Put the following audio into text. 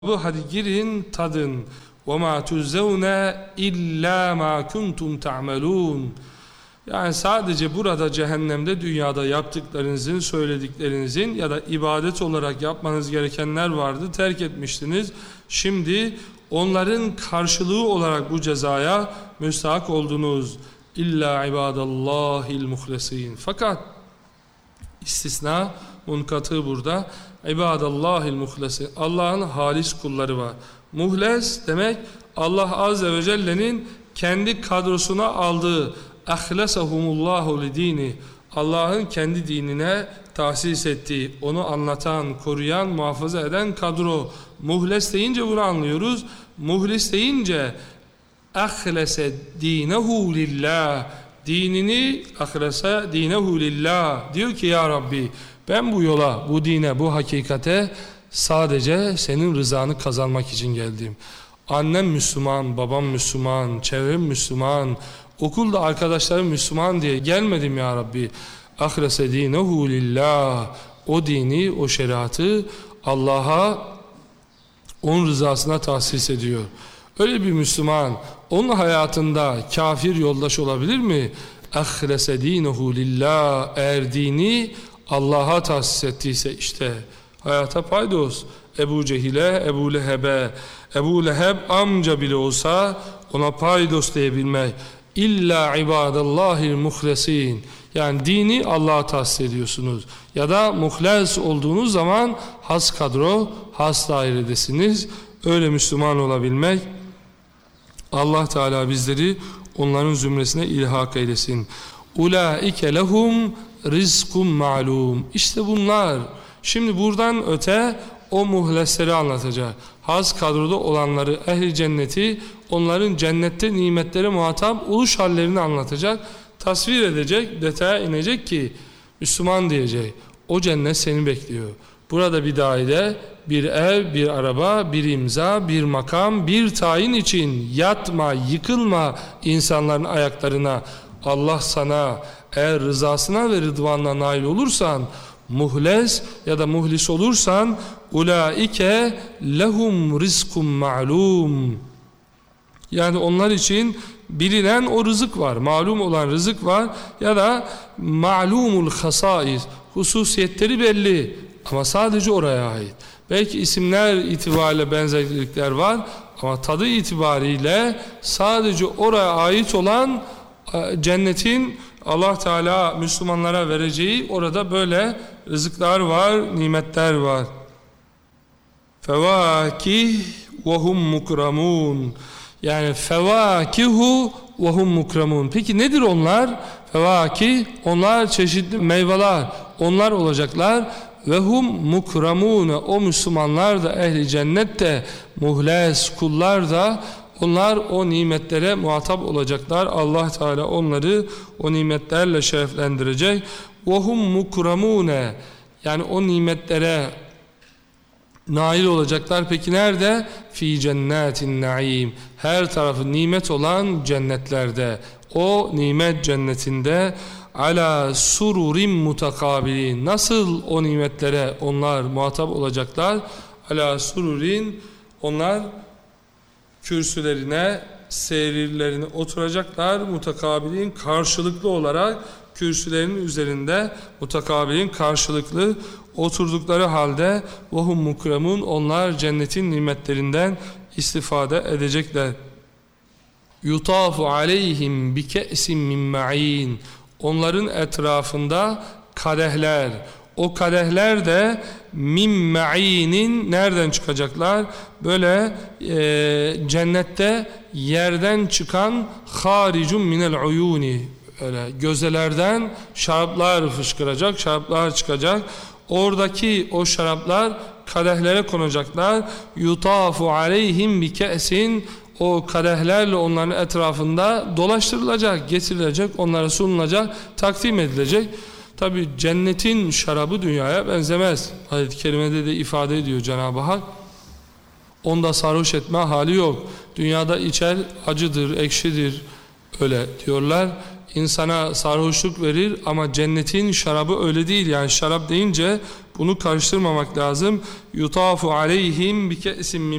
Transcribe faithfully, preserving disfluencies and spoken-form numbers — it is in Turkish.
Bu hadi girin tadın. وَمَا تُزَّوْنَ اِلَّا مَا كُنْتُمْ تَعْمَلُونَ. Yani sadece burada cehennemde dünyada yaptıklarınızın, söylediklerinizin ya da ibadet olarak yapmanız gerekenler vardı, terk etmiştiniz. Şimdi onların karşılığı olarak bu cezaya müstahak oldunuz. İlla ibadallahil muhlesin. Fakat istisna, munkatı burada. İbadallahil muhlesin. Allah'ın halis kulları var. Muhles demek Allah Azze ve Celle'nin kendi kadrosuna aldığı, ahlesahumullahu lidini, Allah'ın kendi dinine tahsis ettiği, onu anlatan, koruyan, muhafaza eden kadro. Muhles deyince bunu anlıyoruz. Muhlis deyince ahlese dinehu lillah, dinini ahlese dinehu lillah, diyor ki ya Rabbi ben bu yola, bu dine, bu hakikate sadece senin rızanı kazanmak için geldim. Annem Müslüman, babam Müslüman, çevrem Müslüman, okulda arkadaşlarım Müslüman diye gelmedim ya Rabbi. Ahlese dinehu lillah, o dini, o şeriatı Allah'a, onun rızasına tahsis ediyor. Öyle bir Müslüman onun hayatında kafir yoldaş olabilir mi? Ahlese dinehu lillah, eğer dini Allah'a tahsis ettiyse işte hayata paydos. Ebu Cehil'e, Ebu Leheb'e, Ebu Leheb amca bile olsa ona paydos diyebilmek. İlla ibadallahil muhlesin. Yani dini Allah'a tahsis ediyorsunuz. Ya da muhles olduğunuz zaman has kadro, has dairedesiniz. Öyle Müslüman olabilmek. Allah Teala bizleri onların zümresine ilhak eylesin. Ulaike lehum rizkum ma'lum. İşte bunlar. Şimdi buradan öte o muhlesleri anlatacak. Has kadroda olanları, ehli cenneti, onların cennette nimetlere muhatap oluş hallerini anlatacak. Tasvir edecek, detaya inecek ki Müslüman diyecek. O cennet seni bekliyor. Burada bir daire, bir ev, bir araba, bir imza, bir makam, bir tayin için yatma, yıkılma insanların ayaklarına. Allah sana eğer rızasına ve rıdvanına nail olursan, muhles ya da muhlis olursan, ulaike lehum rizkum ma'lum. Yani onlar için bilinen o rızık var, malum olan rızık var ya da ma'lumul hasais, hususiyetleri belli ama sadece oraya ait. Belki isimler itibariyle benzerlikler var ama tadı itibariyle sadece oraya ait olan cennetin Allah Teala Müslümanlara vereceği orada böyle rızıklar var, nimetler var. Fevakih ve hum mukramun. Yani fevakihu ve hum mukramun. Peki nedir onlar? Fevakih, onlar çeşitli meyveler, onlar olacaklar. Ve hum mukramun. O Müslümanlar da ehli cennet de, muhles kullar da, onlar o nimetlere muhatap olacaklar. Allah Teala onları o nimetlerle şereflendirecek. وَهُمْ مُكْرَمُونَ. Yani o nimetlere nail olacaklar. Peki nerede? فِي جَنَّاتِ النَّعِيمِ. Her tarafı nimet olan cennetlerde. O nimet cennetinde ala sururin mutakabilin. Nasıl o nimetlere onlar muhatap olacaklar? Ala sururin, onlar kürsülerine, serirlerine oturacaklar, mutakabilin karşılıklı olarak kürsülerinin üzerinde mutakabilin karşılıklı oturdukları halde vahum mukramun, onlar cennetin nimetlerinden istifade edecekler. Yutafu aleyhim bi ke'sin min ma'in. Onların etrafında kadehler. O kadehler de min ma'inin, nereden çıkacaklar? Böyle e, cennette yerden çıkan haricun minel uyuni, öyle gözelerden şaraplar fışkıracak, şaraplar çıkacak. Oradaki o şaraplar kadehlere konacaklar. Yutafu aleyhim bi ke'sin. O kadehlerle onların etrafında dolaştırılacak, getirilecek, onlara sunulacak, takdim edilecek. Tabi cennetin şarabı dünyaya benzemez. Ayet-i kerimede de ifade ediyor Cenab-ı Hak. Onda sarhoş etme hali yok. Dünyada içer, acıdır, ekşidir, öyle diyorlar. İnsana sarhoşluk verir ama cennetin şarabı öyle değil. Yani şarap deyince Bunu karıştırmamak lazım. Yutafu aleyhim bi ke'sin min